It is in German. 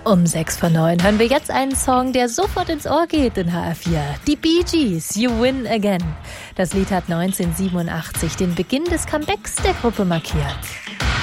Um 6:09 hören wir jetzt einen Song, der sofort ins Ohr geht in HR4. Die Bee Gees, You Win Again. Das Lied hat 1987 den Beginn des Comebacks der Gruppe markiert.